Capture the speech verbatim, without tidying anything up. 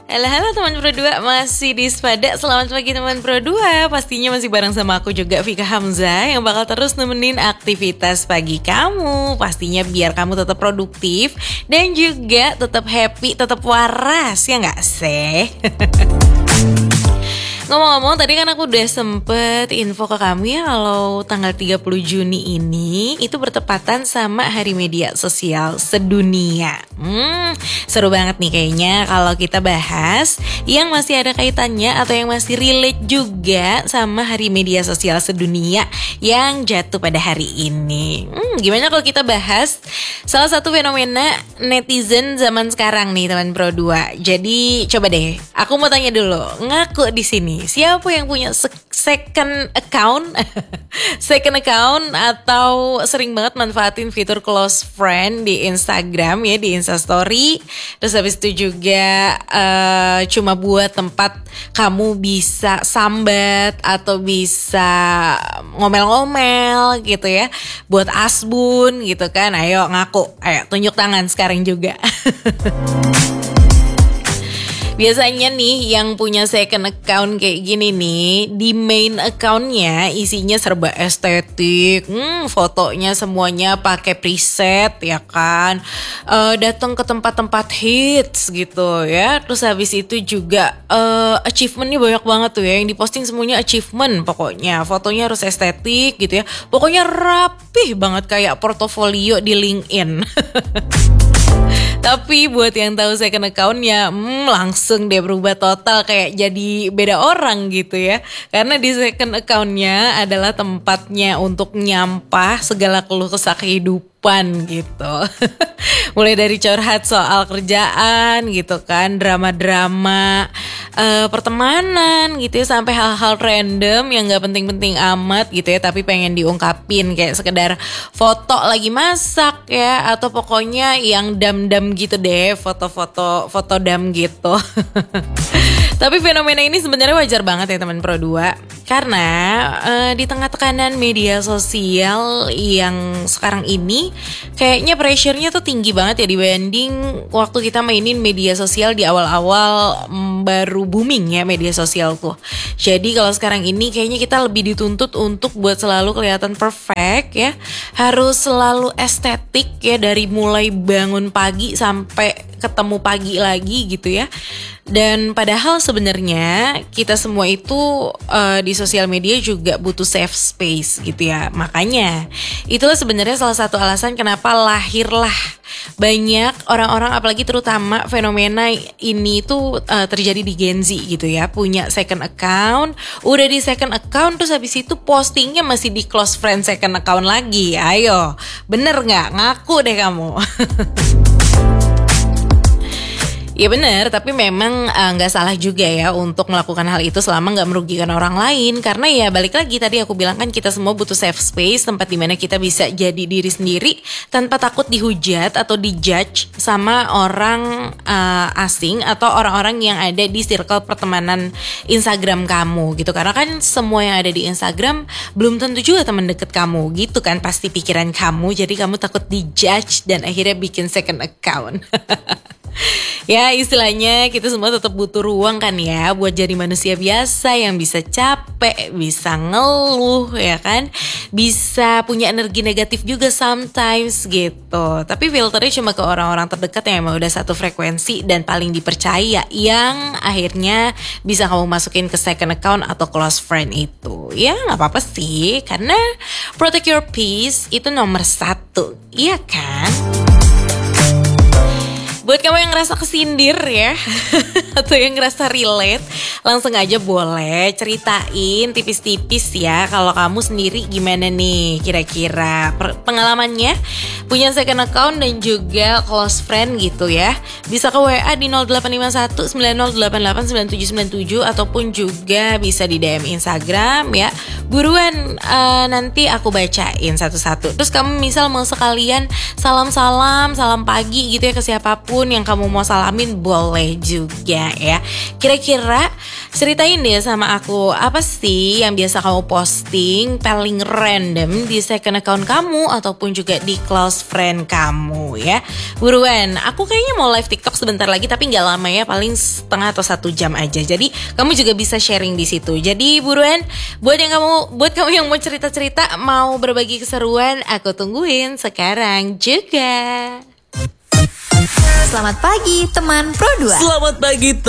Halo halo teman Pro dua, masih di Spada. Selamat pagi teman Pro dua. Pastinya masih bareng sama aku juga, Vika Hamzah, yang bakal terus nemenin aktivitas pagi kamu. Pastinya biar kamu tetap produktif dan juga tetap happy, tetap waras, ya nggak sih? Ngomong-ngomong, tadi kan aku udah sempet info ke kamu ya kalau tanggal tiga puluh Juni ini itu bertepatan sama Hari Media Sosial Sedunia. Hmm, seru banget nih kayaknya kalau kita bahas yang masih ada kaitannya atau yang masih relate juga sama Hari Media Sosial Sedunia yang jatuh pada hari ini. Hmm, gimana kalau kita bahas salah satu fenomena netizen zaman sekarang nih teman Pro dua. Jadi coba deh, aku mau tanya dulu, ngaku di sini siapa yang punya second account, second account atau sering banget manfaatin fitur close friend di Instagram ya, di Instastory. Terus habis itu juga uh, cuma buat tempat kamu bisa sambat atau bisa ngomel-ngomel gitu ya, buat asbun gitu kan. Ayo ngaku, ayo tunjuk tangan sekarang juga. Biasanya nih yang punya second account kayak gini nih, di main accountnya isinya serba estetik, hmm, fotonya semuanya pakai preset ya kan, uh, datang ke tempat-tempat hits gitu ya. Terus habis itu juga uh, achievementnya banyak banget tuh ya, yang diposting semuanya achievement pokoknya, fotonya harus estetik gitu ya. Pokoknya rapih banget kayak portofolio di LinkedIn. Tapi buat yang tahu second account-nya, hmm, langsung deh berubah total, kayak jadi beda orang gitu ya. Karena di second account-nya adalah tempatnya untuk nyampah segala keluh kesah kehidupan gitu. Mulai dari curhat soal kerjaan gitu kan, drama-drama uh, pertemanan gitu ya, sampai hal-hal random yang gak penting-penting amat gitu ya, tapi pengen diungkapin, kayak sekedar foto lagi masak ya, atau pokoknya yang dam-dam gitu deh, foto-foto foto dam gitu. Tapi fenomena ini sebenarnya wajar banget ya teman Pro dua, karena uh, di tengah tekanan media sosial yang sekarang ini kayaknya pressure-nya tuh tinggi banget ya, dibanding waktu kita mainin media sosial di awal-awal mm, baru booming ya media sosial tuh. Jadi kalau sekarang ini kayaknya kita lebih dituntut untuk buat selalu kelihatan perfect ya, harus selalu estetik ya, dari mulai bangun pagi sampai ketemu pagi lagi gitu ya. Dan padahal sebenarnya kita semua itu uh, di sosial media juga butuh safe space gitu ya. Makanya itulah sebenarnya salah satu alasan kenapa lahirlah banyak orang-orang, apalagi terutama fenomena ini tuh uh, terjadi di Gen Z gitu ya, punya second account, udah di second account terus habis itu postingnya masih di close friend second account lagi. Ayo, bener nggak? Ngaku deh kamu. Ya benar, tapi memang nggak uh, salah juga ya untuk melakukan hal itu selama nggak merugikan orang lain. Karena ya balik lagi tadi aku bilang kan, kita semua butuh safe space, tempat dimana kita bisa jadi diri sendiri tanpa takut dihujat atau dijudge sama orang uh, asing atau orang-orang yang ada di circle pertemanan Instagram kamu gitu. Karena kan semua yang ada di Instagram belum tentu juga teman deket kamu gitu kan, pasti pikiran kamu. Jadi kamu takut dijudge dan akhirnya bikin second account. Ya istilahnya kita semua tetap butuh ruang kan ya, buat jadi manusia biasa yang bisa capek, bisa ngeluh ya kan, bisa punya energi negatif juga sometimes gitu. Tapi filternya cuma ke orang-orang terdekat yang emang udah satu frekuensi dan paling dipercaya, yang akhirnya bisa kamu masukin ke second account atau close friend itu. Ya gak apa-apa sih, karena protect your peace itu nomor satu, iya kan? Buat kamu yang ngerasa kesindir ya, atau yang ngerasa relate, langsung aja boleh ceritain tipis-tipis ya, kalau kamu sendiri gimana nih kira-kira pengalamannya punya second account dan juga close friend gitu ya. Bisa ke W A di nol delapan lima satu sembilan nol delapan delapan sembilan tujuh sembilan tujuh, ataupun juga bisa di D M Instagram ya, Buruan uh, nanti aku bacain satu-satu. Terus kamu misal mau sekalian salam-salam, salam pagi gitu ya ke siapapun yang kamu mau salamin, boleh juga ya. Kira-kira ceritain deh sama aku, apa sih yang biasa kamu posting paling random di second account kamu ataupun juga di close friend kamu ya. Buruan, aku kayaknya mau live TikTok sebentar lagi tapi nggak lama ya, paling setengah atau satu jam aja. Jadi kamu juga bisa sharing di situ. Jadi buruan, buat yang kamu, buat kamu yang mau cerita-cerita, mau berbagi keseruan, aku tungguin sekarang juga. Selamat pagi teman Pro dua. Selamat pagi